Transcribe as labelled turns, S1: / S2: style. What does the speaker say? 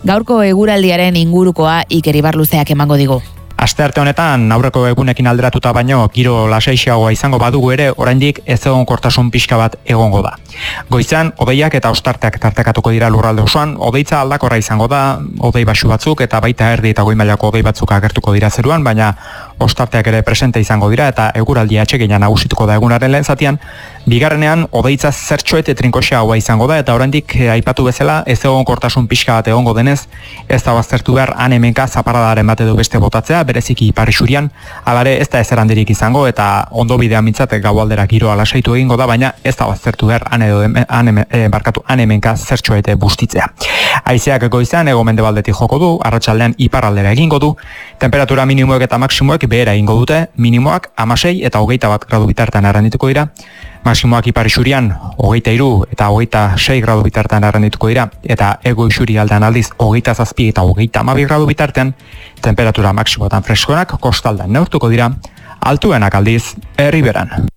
S1: Gaurko eguraldiaren ingurukoa Iker Ibarluzeak emango digu.
S2: Astearte honetan, aurreko egunekin alderatuta baino, giro lasaixeagoa izango badugu ere, oraindik ezegonkortasun pixka bat egongo da. Goizan, hodeiak eta ostarteak tartekatuko dira lurralde osoan, hodeitza aldakorra izango da, hodei baxu batzuk eta baita erdi eta goi mailako hodei batzuk agertuko dira zeruan, baina ostarteak ere presente izango dira eta eguraldia atsegina nagusituko da egunaren lehen zatian. Bigarrenean, hodeitza zertxoete trinkoxeagoa izango da eta oraindik aipatu bezala ezegonkortasun pixka bat egongo denez, ez da baztertu behar han-hemenka zaparradaren bat edo beste botatzea, bereziki ipar isurian, alare ez da ezer handirik izango eta ondo bidean mintzat gaualdera giroa lasaitu egingo da, baina ez da baztertu behar han-hemenka zertxoete bustitzea. Haizeak goizean hego-mendebaldetik joko du, arratsaldean iparraldera egingo du, temperatura minimoek eta maksimoek behera egingo dute, minimoak 16 eta 21 gradu bitartean arrendituko dira, maksimoak ipar isurian 23 eta 26 gradu bitartean arrendituko dira, eta ego isuri aldean aldiz 27 eta 32 gradu bitartean, temperatura maksimoetan freskoenak kostaldean neurtuko dira, altuenak aldiz herriberan.